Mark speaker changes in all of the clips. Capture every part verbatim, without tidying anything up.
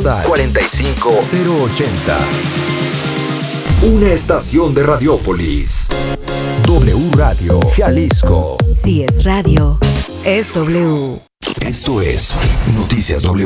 Speaker 1: postal cuarenta y cinco cero ochenta. Una estación de Radiópolis. W Radio Jalisco.
Speaker 2: Si es radio, es W.
Speaker 1: Esto es Noticias W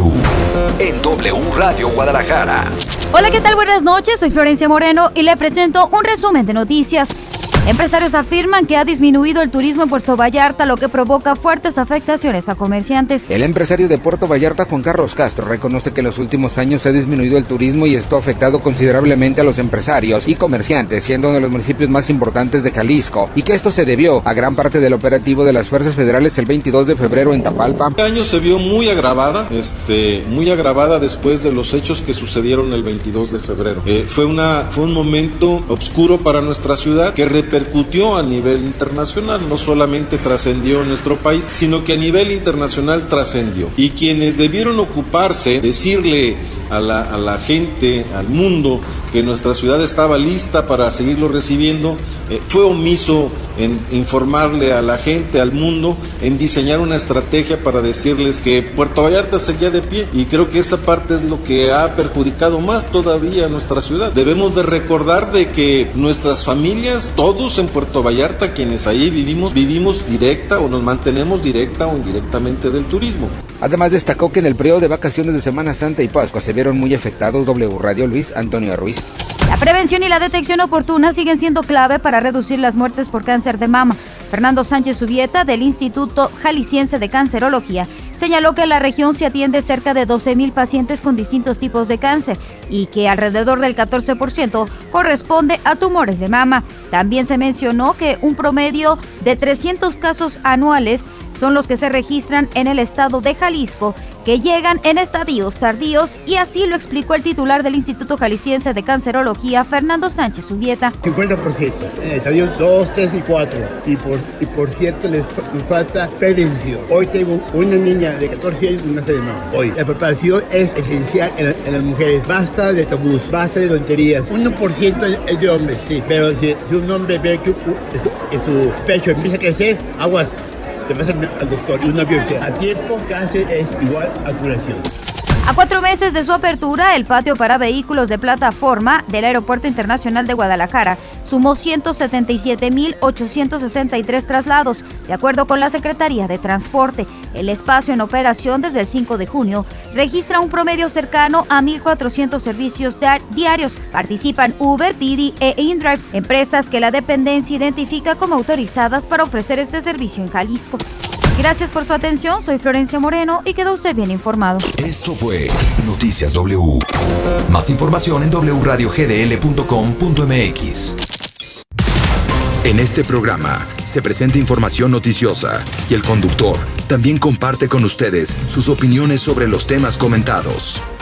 Speaker 1: en W Radio Guadalajara.
Speaker 3: Hola, ¿qué tal? Buenas noches, soy Florencia Moreno y le presento un resumen de noticias. Empresarios afirman que ha disminuido el turismo en Puerto Vallarta, lo que provoca fuertes afectaciones a comerciantes.
Speaker 4: El empresario de Puerto Vallarta, Juan Carlos Castro, reconoce que en los últimos años se ha disminuido el turismo y esto ha afectado considerablemente a los empresarios y comerciantes, siendo uno de los municipios más importantes de Jalisco, y que esto se debió a gran parte del operativo de las fuerzas federales el veintidós de febrero en Tapalpa.
Speaker 5: Este año se vio muy agravada, este, muy agravada después de los hechos que sucedieron el veintidós de febrero. Eh, fue, una, fue un momento oscuro para nuestra ciudad que repercutió a nivel internacional, no solamente trascendió en nuestro país, sino que a nivel internacional trascendió. Y quienes debieron ocuparse, decirle a la, a la gente, al mundo, que nuestra ciudad estaba lista para seguirlo recibiendo, eh, fue omiso en informarle a la gente, al mundo, en diseñar una estrategia para decirles que Puerto Vallarta seguía de pie, y creo que esa parte es lo que ha perjudicado más todavía a nuestra ciudad. Debemos de recordar de que nuestras familias, todos en Puerto Vallarta, quienes ahí vivimos, vivimos directa o nos mantenemos directa o indirectamente del turismo.
Speaker 4: Además destacó que en el periodo de vacaciones de Semana Santa y Pascua se vieron muy afectados. W Radio Luis Antonio Ruiz.
Speaker 3: La prevención y la detección oportuna siguen siendo clave para reducir las muertes por cáncer de mama. Fernando Sánchez Subieta, del Instituto Jalisciense de Cancerología, señaló que en la región se atiende cerca de doce mil pacientes con distintos tipos de cáncer y que alrededor del catorce por ciento corresponde a tumores de mama. También se mencionó que un promedio de trescientos casos anuales son los que se registran en el estado de Jalisco, que llegan en estadios tardíos, y así lo explicó el titular del Instituto Jalisciense de Cancerología, Fernando Sánchez Subieta.
Speaker 6: cincuenta por ciento en estadios dos, tres y cuatro, y por, y por cierto les, les falta prevención. Hoy tengo una niña de catorce años con cáncer de mama. Hoy la preparación es esencial en, en las mujeres. Basta de tabús, basta de tonterías. uno por ciento es de hombres, sí, pero si, si un hombre ve que, que su pecho empieza a crecer, aguas. Te vas al doctor y una biopsia. A tiempo, cáncer es igual a curación.
Speaker 3: A cuatro meses de su apertura, el patio para vehículos de plataforma del Aeropuerto Internacional de Guadalajara sumó ciento setenta y siete mil ochocientos sesenta y tres traslados, de acuerdo con la Secretaría de Transporte. El espacio en operación desde el cinco de junio registra un promedio cercano a mil cuatrocientos servicios diarios. Participan Uber, Didi e InDrive, empresas que la dependencia identifica como autorizadas para ofrecer este servicio en Jalisco. Gracias por su atención, soy Florencia Moreno y queda usted bien informado.
Speaker 1: Esto fue Noticias W. Más información en w radio g d l punto com punto m x. En este programa se presenta información noticiosa y el conductor también comparte con ustedes sus opiniones sobre los temas comentados.